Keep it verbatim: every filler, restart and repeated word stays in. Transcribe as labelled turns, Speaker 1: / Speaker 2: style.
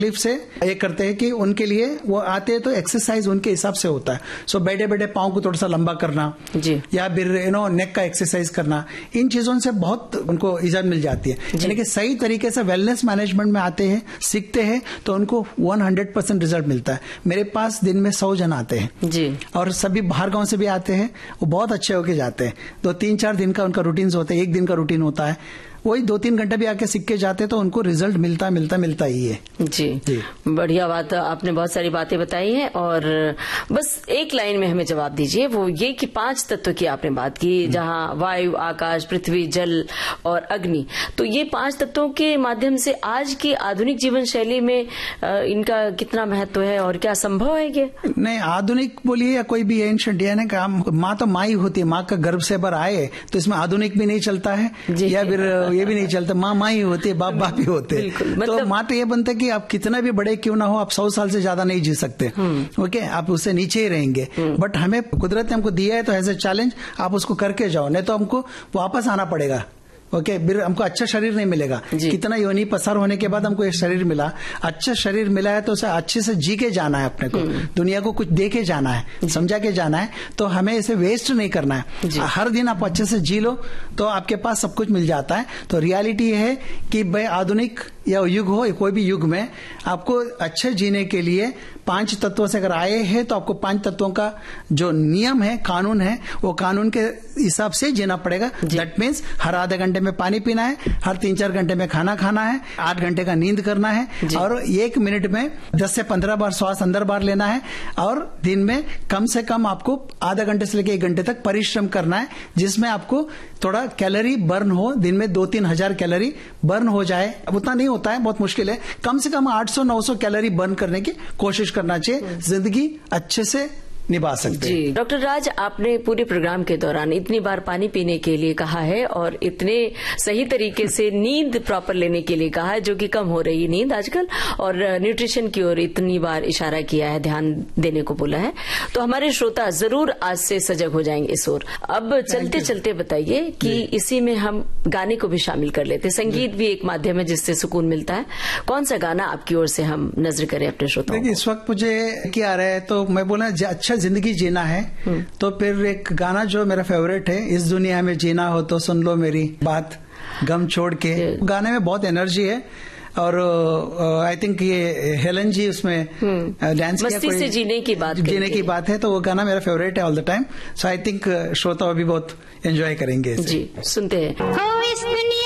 Speaker 1: तकलीफ से ये करते हैं कि उनके लिए वो आते हैं तो एक्सरसाइज उनके हिसाब से होता है। सो so, बैठे बैठे पाँव को थोड़ा सा लंबा करना जी, या फिर यू नो नेक का एक्सरसाइज करना, इन चीजों से बहुत उनको इजाजत मिल जाती है। यानी कि सही तरीके से वेलनेस मैनेजमेंट में आते हैं, सीखते हैं तो उनको सौ परसेंट रिजल्ट मिलता है। मेरे पास दिन में सौ जन आते हैं जी, और सभी बाहर गांव से भी आते हैं, वो बहुत अच्छे होके जाते हैं। तो तीन चार दिन का उनका रूटीन होता है, एक दिन का रूटीन होता है, वही दो तीन घंटे भी आके सीख के जाते तो उनको रिजल्ट मिलता मिलता मिलता ही है।
Speaker 2: जी, जी बढ़िया बात, आपने बहुत सारी बातें बताई हैं। और बस एक लाइन में हमें जवाब दीजिए, वो ये कि पांच तत्व की आपने बात की, जहां वायु, आकाश, पृथ्वी, जल और अग्नि, तो ये पांच तत्वों के माध्यम से आज की आधुनिक जीवन शैली में इनका कितना महत्व है और क्या संभव है ये? नहीं,
Speaker 1: आधुनिक बोलिए या कोई भी एंशिएंट है ना, माँ तो माँ ही होती है, माँ का गर्भ से बाहर आए तो इसमें आधुनिक भी नहीं चलता है या फिर ये भी नहीं चलता, माँ माँ ही होती है, बाप बाप ही होते हैं। तो मतलब माँ तो ये बनता है कि आप कितना भी बड़े क्यों ना हो, आप सौ साल से ज्यादा नहीं जी सकते, ओके, आप उससे नीचे ही रहेंगे। बट हमें कुदरत ने हमको दिया है तो एज ए चैलेंज आप उसको करके जाओ, नहीं तो हमको वापस आना पड़ेगा। ओके okay, हमको अच्छा शरीर नहीं मिलेगा। कितना योनि पसार होने के बाद हमको ये शरीर मिला, अच्छा शरीर मिला है तो उसे अच्छे से जी के जाना है, अपने को दुनिया को कुछ दे के जाना है, समझा के जाना है, तो हमें इसे वेस्ट नहीं करना है। हर दिन आप अच्छे से जी लो तो आपके पास सब कुछ मिल जाता है। तो रियलिटी ये है कि भाई आधुनिक या युग हो, कोई भी युग में आपको अच्छे जीने के लिए पांच तत्वों से अगर आए हैं तो आपको पांच तत्वों का जो नियम है, कानून है, वो कानून के हिसाब से जीना पड़ेगा। दैट मीन्स हर आधे घंटे में पानी पीना है, हर तीन चार घंटे में खाना खाना है, आठ घंटे का नींद करना है, और एक मिनट में दस से पंद्रह बार श्वास अंदर बाहर लेना है, और दिन में कम से कम आपको आधा घंटे से लेकर एक घंटे तक परिश्रम करना है, जिसमें आपको थोड़ा कैलोरी बर्न हो, दिन में दो तीन हजार कैलोरी बर्न हो जाए। उतना नहीं होता है, बहुत मुश्किल है, कम से कम आठ सौ नौ सौ कैलोरी बर्न करने की कोशिश करना चाहिए, जिंदगी अच्छे से निभा सकते हैं।
Speaker 2: जी डॉक्टर राज, आपने पूरे प्रोग्राम के दौरान इतनी बार पानी पीने के लिए कहा है और इतने सही तरीके से नींद प्रॉपर लेने के लिए कहा है, जो कि कम हो रही है नींद आजकल, और न्यूट्रिशन की ओर इतनी बार इशारा किया है, ध्यान देने को बोला है, तो हमारे श्रोता जरूर आज से सजग हो जाएंगे इस ओर। अब चलते चलते बताइए कि इसी में हम गाने को भी शामिल कर लेते, संगीत भी एक माध्यम है जिससे सुकून मिलता है। कौन सा गाना आपकी ओर से हम नजर करें अपने श्रोताओं?
Speaker 1: देखिए, इस वक्त मुझे क्या आ रहा है, तो मैं बोला अच्छा जिंदगी जीना है, तो फिर एक गाना जो मेरा फेवरेट है, इस दुनिया में जीना हो तो सुन लो मेरी बात, गम छोड़ के। गाने में बहुत एनर्जी है, और आई uh, थिंक ये हेलन जी उसमें डांस किया,
Speaker 2: मस्ती से जीने की बात
Speaker 1: जीने की बात है, तो वो गाना मेरा फेवरेट है all the time. So I think श्रोता भी बहुत एंजॉय करेंगे।
Speaker 2: जी सुनते हैं।